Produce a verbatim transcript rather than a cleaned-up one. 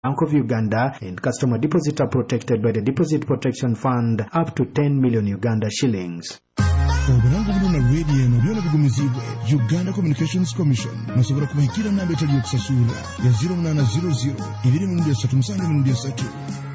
Bank of Uganda, and customer deposits are protected by the Deposit Protection Fund up to ten million Uganda shillings. Oburangu buno na radio eno byona bigumizibwe Uganda Communications Commission musobola kubahikira namba etali yokusasula ya zero nine zero zero two three three three